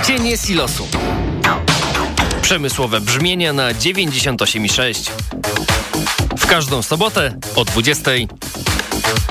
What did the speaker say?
Cienie silosu. Przemysłowe brzmienia na 98,6. W każdą sobotę o 20:00.